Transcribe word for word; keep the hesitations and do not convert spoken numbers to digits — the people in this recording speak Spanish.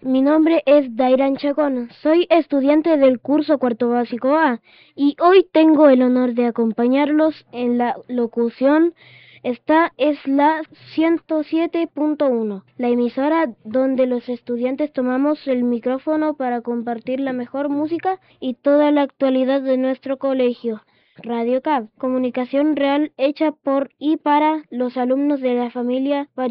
Mi nombre es Dairan Chacón, soy estudiante del curso cuarto básico A y hoy tengo el honor de acompañarlos en la locución. Esta es la ciento siete punto uno, la emisora donde los estudiantes tomamos el micrófono para compartir la mejor música y toda la actualidad de nuestro colegio. Radio C A B, comunicación real hecha por y para los alumnos de la familia Variedad.